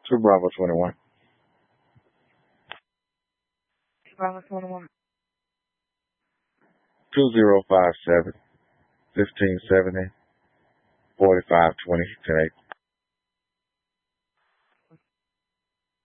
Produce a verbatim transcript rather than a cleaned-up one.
Two Bravo twenty-one. Bravo twenty-one. Two zero five seven, fifteen seventy, forty-five twenty, ten eight.